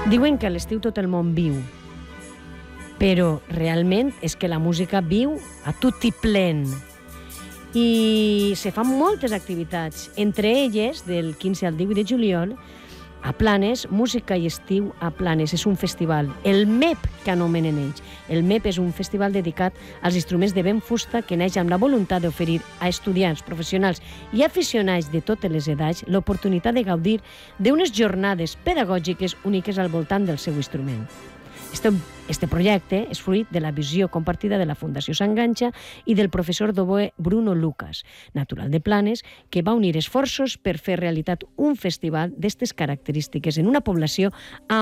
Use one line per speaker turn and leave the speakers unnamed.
Diuen que a l'estiu tot el món viu, però realment és que la música viu a tutti plen. I se fan moltes activitats, entre elles, del 15 al 18 de juliol, a Planes, Música i Estiu a Planes. És un festival, el MEP, que anomenen ells. El MEP és un festival dedicat als instruments de vent fusta que neix amb la voluntat d'oferir a estudiants, professionals i aficionats de totes les edats l'oportunitat de gaudir d'unes jornades pedagògiques úniques al voltant del seu instrument. Este projecte és fruit de la visió compartida de la Fundació S'Enganxa i del professor d'oboè Bruno Lucas, natural de Planes, que va unir esforços per fer realitat un festival d'aquestes característiques en una població